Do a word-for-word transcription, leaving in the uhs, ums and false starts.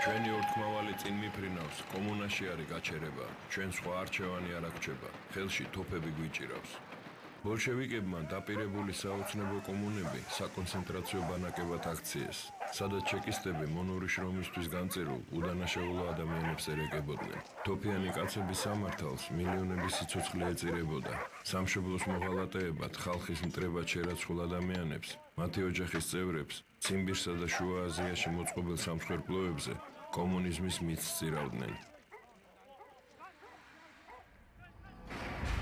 ჩვენი ურთმავალი წინ მიფრინავს, კომუნაში არის გაჩერება, ჩვენ სხვა არჩევანი არ აღჩება, ხელში თოფები გვიჭირავს. ბოლშევიკებმა დაპირებული საოცნებო კომუნები საკონცენტრაციო ბანაკებად აქციეს, სადაც ჩეკისტები მონური შრომისთვის განწერულ უდანაშაულო ადამიანებს ერეკებოდნენ. თოფიანი კაცების სამართალს მილიონების სიცოცხლე ეწირებოდა. სამშობლოს მოღალატეებად ხალხის მტრებად შერაცხულ ადამიანებს, მათი ოჯახის წევრებს, ციმბირსა და შუა აზიაში მოწყობილ სამსხვერპლოებზე კომუნიზმის მითს სწირავდნენ.